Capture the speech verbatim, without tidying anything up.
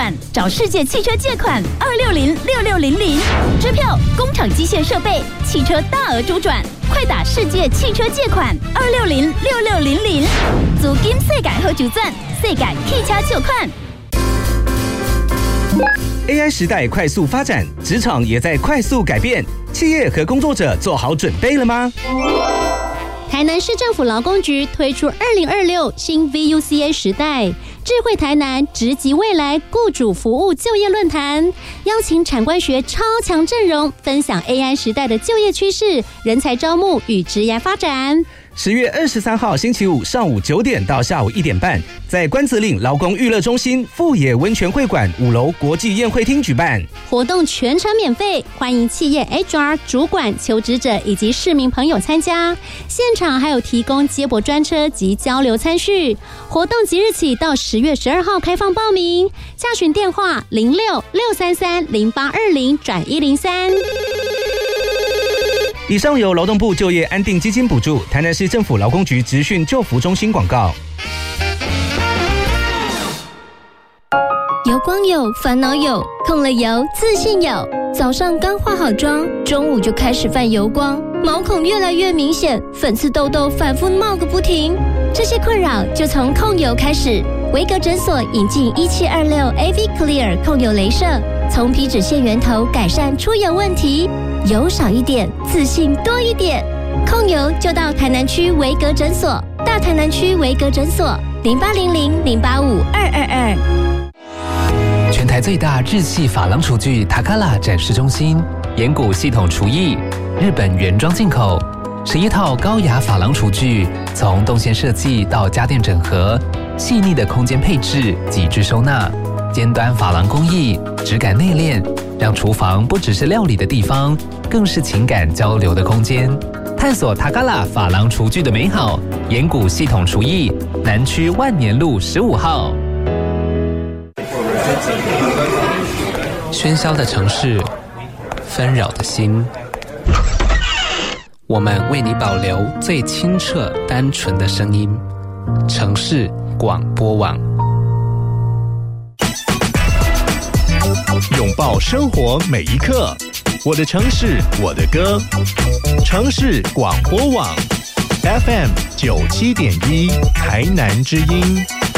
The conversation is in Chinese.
转，找世界汽车借款二六零六六零零，支票、工厂机械设备、汽车大额周转，快打世界汽车借款二六零六六零零，租金世界好周转，世界汽车借款。 A I 时代快速发展，职场也在快速改变，企业和工作者做好准备了吗？ 台南市政府劳工局推出二零二六新 V U C A 时代智慧台南直击未来雇主服务就业论坛，邀请产官学超强阵容分享 A I 时代的就业趋势、人才招募与职业发展。 十月二十三号星期五上午九点到下午一点半，在关子岭劳工娱乐中心富野温泉会馆五楼国际宴会厅举办。 活动全程免费，欢迎企业 H R 主管、求职者以及市民朋友参加。现场还有提供接驳专车及交流餐叙。活动即日起到十月十二号开放报名，洽询电话零六六三三零八二零转一零三。 以上由劳动部就业安定基金补助，台南市政府劳工局职训就服中心广告。 油光有，烦恼有，控了油，自信有。早上刚化好妆，中午就开始泛油光，毛孔越来越明显，粉刺痘痘反复冒个不停。这些困扰就从控油开始。维格诊所引进一七二六 A V Clear 控油雷射，从皮脂腺源头改善出油问题，油少一点，自信多一点。控油就到台南区维格诊所，大台南区维格诊所零八零零零八五二二二。 全台最大日系珐琅厨具塔卡拉展示中心，岩谷系统厨艺，日本原装进口，十一套高雅珐琅厨具，从动线设计到家电整合，细腻的空间配置，极致收纳，尖端珐琅工艺，质感内敛，让厨房不只是料理的地方，更是情感交流的空间。探索塔卡拉珐琅厨具的美好，岩谷系统厨艺，南区万年路十五号。喧嚣的城市，纷扰的心，我们为你保留最清澈单纯的声音。城市广播网， 拥抱生活每一刻，我的城市我的歌，城市广播网 F M 九七点一台南之音。